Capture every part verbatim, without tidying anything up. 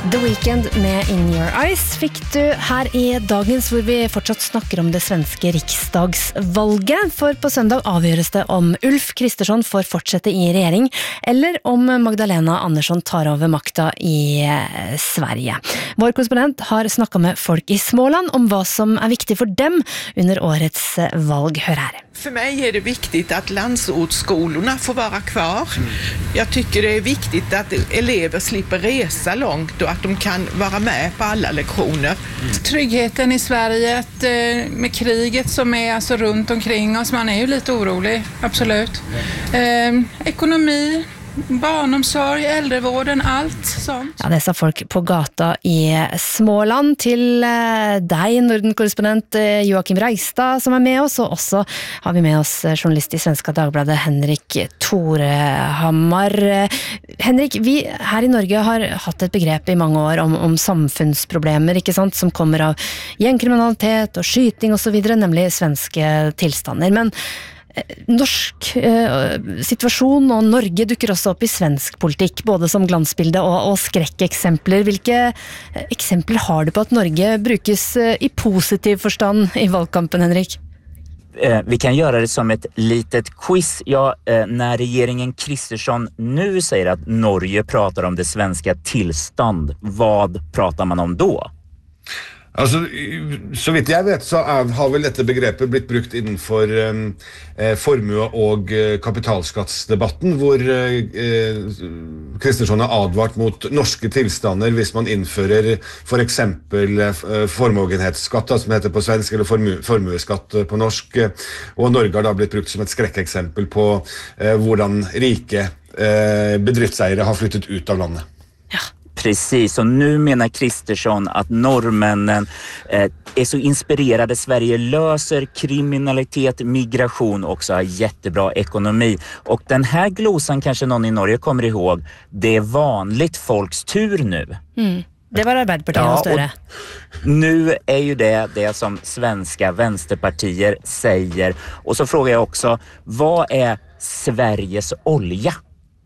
The Weeknd med In Your Eyes fikk du her i dagens, hvor vi fortsatt snakker om det svenske riksdagsvalget. For på søndag avgjøres det om Ulf Kristersson får fortsette i regjering, eller om Magdalena Andersson tar over makta i Sverige. Vår korrespondent har snakket med folk i Småland om hva som er viktig for dem under årets valg. Hør her. För mig är det viktigt att landsortsskolorna får vara kvar. Jag tycker det är viktigt att elever slipper resa långt och att de kan vara med på alla lektioner. Tryggheten i Sverige, att, med kriget som är alltså runt omkring oss, man är ju lite orolig, absolut. Eh, ekonomi, barnomsorg, äldrevården, allt sånt. Ja, det sa folk på gata i Småland. Til deg, Norden-korrespondent Joakim Reistad, som er med oss, og også har vi med oss journalist i Svenska Dagbladet, Henrik Torehammar. Henrik, vi her i Norge har hatt et begrep i mange år om, om samfunnsproblemer, ikke sant, som kommer av gjengkriminalitet og skyting og så videre, nemlig svenske tilstander. Men norsk eh, situasjon og Norge dukker også opp i svensk politikk, både som glansbilde og, og skrekkeksempler. Hvilke eksempler har du på at Norge brukes eh, i positiv forstand i valgkampen, Henrik? Eh, vi kan göra det som ett litet quiz. Ja, eh, när regeringen Kristersson nu säger att Norge pratar om det svenska tillstånd, vad pratar man om då? Altså, så vidt jeg vet så er, har vel dette begrepet blitt brukt innenfor eh, formue- og eh, kapitalskattsdebatten, hvor Kristersson eh, har advart mot norske tilstander hvis man innfører for eksempel eh, formogenhetsskatt, som heter på svensk, eller formu, formueskatt på norsk, og Norge har da blitt brukt som et skrekkeksempel på eh, hvordan rike eh, bedriftseiere har flyttet ut av landet. Ja. Precis, och nu menar Kristersson att norrmännen eh, är så inspirerade. Sverige löser kriminalitet, migration och också har jättebra ekonomi. Och den här glosan kanske någon i Norge kommer ihåg. Det är vanligt folks tur nu. Mm. Det var Arbeiderpartiet ja, större. Nu är ju det det som svenska vänsterpartier säger. Och så frågar jag också, vad är Sveriges olja?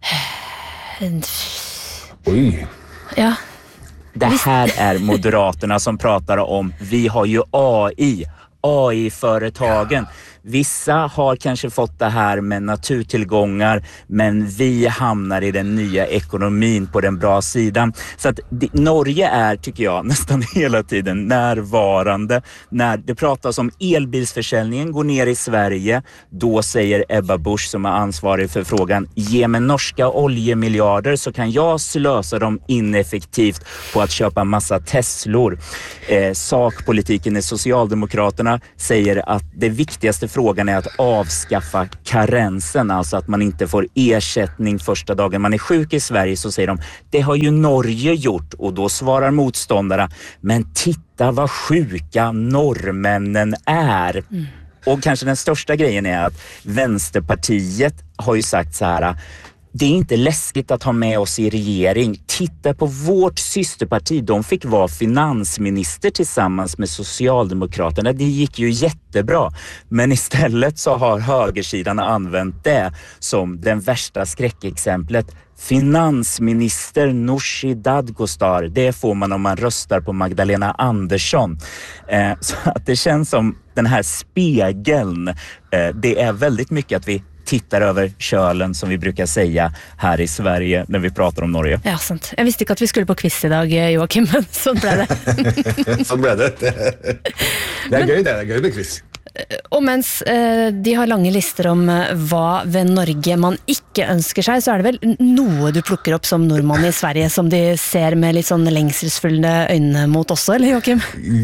Oj. Ja. Det här är Moderaterna som pratar om, vi har ju A I, A I-företagen. Vissa har kanske fått det här med naturtillgångar, men vi hamnar i den nya ekonomin på den bra sidan. Så att det, Norge är, tycker jag, nästan hela tiden närvarande. När det pratas om elbilsförsäljningen går ner i Sverige, då säger Ebba Busch, som är ansvarig för frågan, ge mig norska oljemiljarder så kan jag slösa dem ineffektivt på att köpa massa Teslor. Eh, sakpolitiken i Socialdemokraterna säger att det viktigaste frågan är att avskaffa karensen, alltså att man inte får ersättning första dagen man är sjuk i Sverige. Så säger de, det har ju Norge gjort, och då svarar motståndarna, men titta vad sjuka norrmännen är. Mm. Och kanske den största grejen är att Vänsterpartiet har ju sagt så här, det är inte läskigt att ha med oss i regering. Titta på vårt systerparti. De fick vara finansminister tillsammans med Socialdemokraterna. Det gick ju jättebra. Men istället så har högersidan använt det som den värsta skräckexemplet. Finansminister Nooshi Dadgostar, det får man om man röstar på Magdalena Andersson. Eh, så att det känns som den här spegeln. Eh, det är väldigt mycket att vi tittar över kölen, som vi brukar säga här i Sverige när vi pratar om Norge. Ja, sant. Jeg visste ikke at vi skulle på quiz i dag, Joakim, men sånn ble det. Sånn ble det. Det er gøy, det er gøy med quiz. Og mens eh, de har lange lister om hva ved Norge man ikke ønsker seg, så er det vel noe du plukker opp som nordmann i Sverige som de ser med litt sånn lengselsfulle øyne mot også, eller Joakim?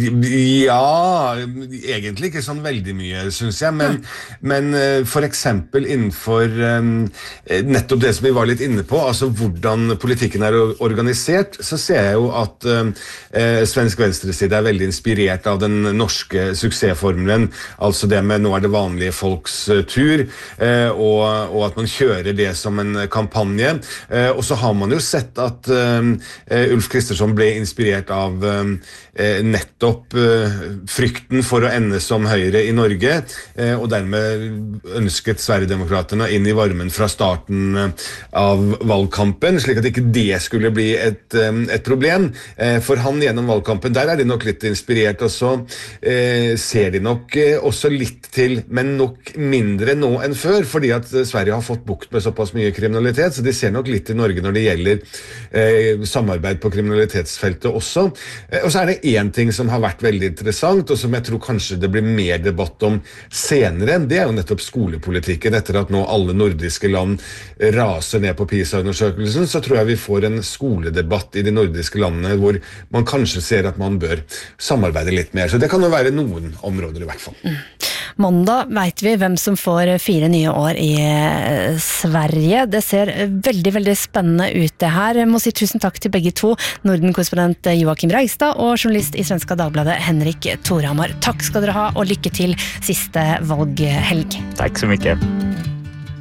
Ja, egentlig ikke sånn veldig mye, synes jeg, men, men for eksempel innenfor um, nettopp det som vi var litt inne på, altså hvordan politikken er organisert, så ser jeg jo at um, svensk venstreside er veldig inspirert av den norske suksessformelen, altså det med nå er det vanlige folks tur, og, og at man kjører det som en kampanje. Og så har man jo sett at Ulf Kristersson ble inspirert av nettopp frykten for å ende som Høyre i Norge, og dermed ønsket Sverigedemokraterna inn i varmen fra starten av valgkampen, slik at ikke det skulle bli et, et problem. For han gjennom valgkampen, der er de nok litt inspirert, og så eh, ser de nok eh, også litt til, men nok mindre nå enn før, fordi at Sverige har fått bukt med såpass mye kriminalitet, så de ser nok litt til Norge når det gjelder eh, samarbeid på kriminalitetsfeltet også. Eh, og så er det en ting som har vært veldig interessant, og som jeg tror kanskje det blir mer debatt om senere, det er jo nettopp skolepolitikken. Etter at nå alle nordiske land raser ned på PISA-undersøkelsen, så tror jeg vi får en skoledebatt i de nordiske landene hvor man kanskje ser at man bør samarbeide litt mer. Så det kan jo være noen områder i hvert fall. Mm. Mandag vet vi hvem som får fire nye år i Sverige. Det ser veldig, veldig spennende ut det her. Jeg må si tusen takk til begge to, Norden-korrespondent Joakim Reistad og journalist i Svenska Dagbladet Henrik Torhammar. Takk skal dere ha, og lykke til siste valghelg. Takk så mye.